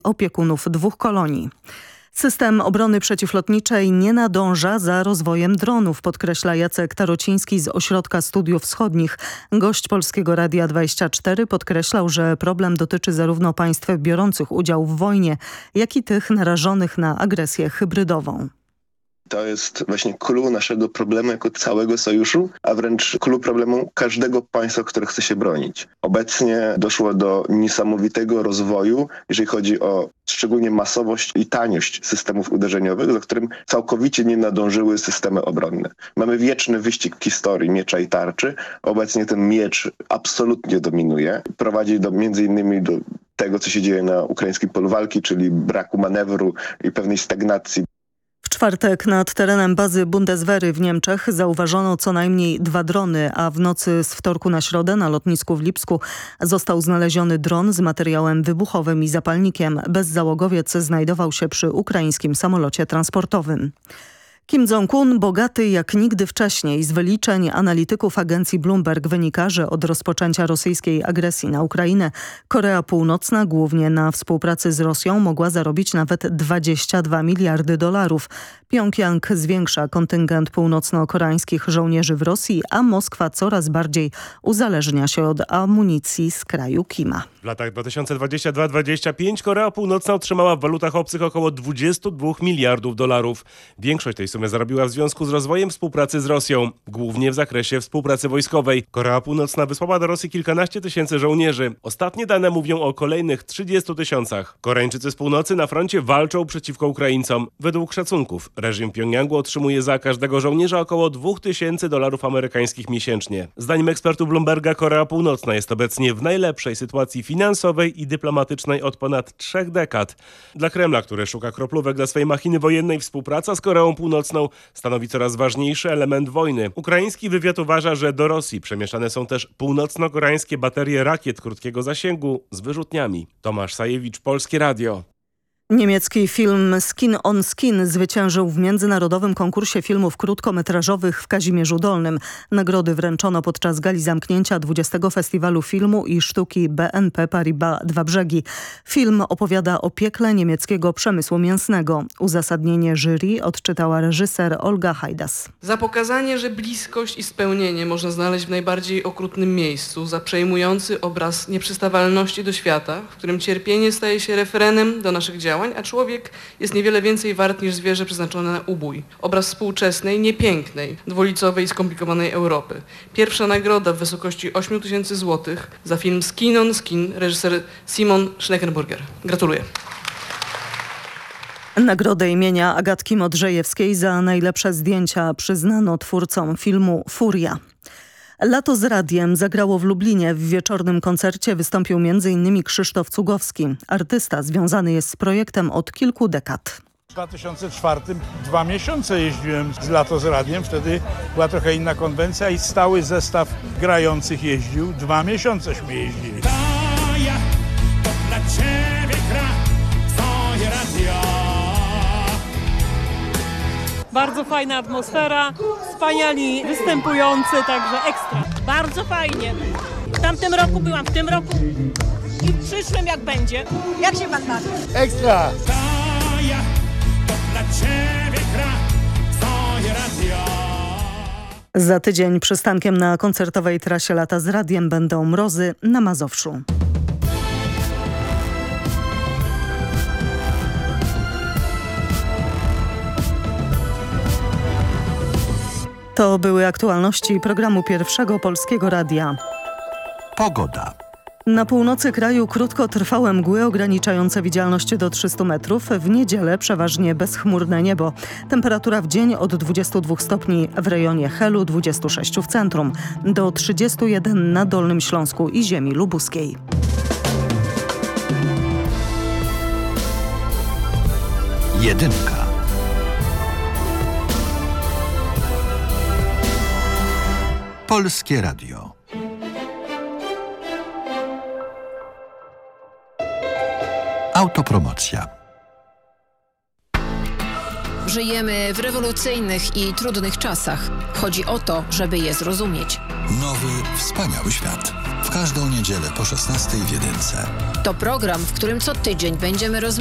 opiekunów 2 kolonii. System obrony przeciwlotniczej nie nadąża za rozwojem dronów, podkreśla Jacek Tarociński z Ośrodka Studiów Wschodnich. Gość Polskiego Radia 24 podkreślał, że problem dotyczy zarówno państw biorących udział w wojnie, jak i tych narażonych na agresję hybrydową. To jest właśnie clou naszego problemu jako całego sojuszu, a wręcz clou problemu każdego państwa, które chce się bronić. Obecnie doszło do niesamowitego rozwoju, jeżeli chodzi o szczególnie masowość i taniość systemów uderzeniowych, za którym całkowicie nie nadążyły systemy obronne. Mamy wieczny wyścig w historii miecza i tarczy. Obecnie ten miecz absolutnie dominuje. Prowadzi między innymi do tego, co się dzieje na ukraińskim polu walki, czyli braku manewru i pewnej stagnacji. W czwartek nad terenem bazy Bundeswehry w Niemczech zauważono co najmniej 2 drony, a w nocy z wtorku na środę na lotnisku w Lipsku został znaleziony dron z materiałem wybuchowym i zapalnikiem. Bezzałogowiec znajdował się przy ukraińskim samolocie transportowym. Kim Jong-un bogaty jak nigdy wcześniej. Z wyliczeń analityków agencji Bloomberg wynika, że od rozpoczęcia rosyjskiej agresji na Ukrainę Korea Północna, głównie na współpracy z Rosją, mogła zarobić nawet 22 miliardy dolarów. Pjongjang zwiększa kontyngent północno-koreańskich żołnierzy w Rosji, a Moskwa coraz bardziej uzależnia się od amunicji z kraju Kima. W latach 2022-2025 Korea Północna otrzymała w walutach obcych około 22 miliardów dolarów. Większość tej sumy zarobiła w związku z rozwojem współpracy z Rosją, głównie w zakresie współpracy wojskowej. Korea Północna wysłała do Rosji kilkanaście tysięcy żołnierzy. Ostatnie dane mówią o kolejnych 30 tysiącach. Koreańczycy z północy na froncie walczą przeciwko Ukraińcom. Według szacunków reżim Pjongjangu otrzymuje za każdego żołnierza około 2000 dolarów amerykańskich miesięcznie. Zdaniem ekspertów Bloomberga Korea Północna jest obecnie w najlepszej sytuacji finansowej i dyplomatycznej od ponad 3 dekad. Dla Kremla, który szuka kroplówek dla swojej machiny wojennej, współpraca z Koreą Północną stanowi coraz ważniejszy element wojny. Ukraiński wywiad uważa, że do Rosji przemieszczane są też północno-koreańskie baterie rakiet krótkiego zasięgu z wyrzutniami. Tomasz Sajewicz, Polskie Radio. Niemiecki film Skin on Skin zwyciężył w międzynarodowym konkursie filmów krótkometrażowych w Kazimierzu Dolnym. Nagrody wręczono podczas gali zamknięcia 20. Festiwalu Filmu i Sztuki BNP Paribas Dwa Brzegi. Film opowiada o piekle niemieckiego przemysłu mięsnego. Uzasadnienie jury odczytała reżyser Olga Hajdas. Za pokazanie, że bliskość i spełnienie można znaleźć w najbardziej okrutnym miejscu, za przejmujący obraz nieprzystawalności do świata, w którym cierpienie staje się referenem do naszych działań, a człowiek jest niewiele więcej wart niż zwierzę przeznaczone na ubój. Obraz współczesnej, niepięknej, dwulicowej i skomplikowanej Europy. Pierwsza nagroda w wysokości 8000 zł za film Skin on Skin, reżyser Simon Schneckenburger. Gratuluję. Nagrodę imienia Agatki Modrzejewskiej za najlepsze zdjęcia przyznano twórcom filmu Furia. Lato z radiem zagrało w Lublinie. W wieczornym koncercie wystąpił m.in. Krzysztof Cugowski. Artysta związany jest z projektem od kilku dekad. W 2004 2 miesiące jeździłem z Lato z radiem. Wtedy była trochę inna konwencja i stały zestaw grających jeździł. 2 miesiąceśmy jeździli. To ja, to dla ciebie gra twoje radio. Bardzo fajna atmosfera, wspaniali występujący, także ekstra. Bardzo fajnie. W tamtym roku byłam, w tym roku i w przyszłym jak będzie. Jak się pan bawi? Ekstra! To ja, to dla ciebie gra twoje radio. Za tydzień przystankiem na koncertowej trasie Lata z radiem będą mrozy na Mazowszu. To były aktualności programu Pierwszego Polskiego Radia. Pogoda. Na północy kraju krótkotrwałe mgły ograniczające widzialność do 300 metrów. W niedzielę przeważnie bezchmurne niebo. Temperatura w dzień od 22 stopni w rejonie Helu, 26 w centrum, do 31 na Dolnym Śląsku i ziemi lubuskiej. Jedynka. Polskie Radio. Autopromocja. Żyjemy w rewolucyjnych i trudnych czasach. Chodzi o to, żeby je zrozumieć. Nowy, wspaniały świat. W każdą niedzielę po 16:00 w Jedynce. To program, w którym co tydzień będziemy rozmawiać